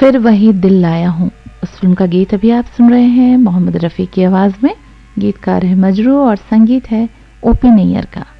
फिर वही दिल लाया हूँ, उस फिल्म का गीत अभी आप सुन रहे हैं मोहम्मद रफ़ी की आवाज़ में। गीतकार है मजरू और संगीत है ओपी नैयर का।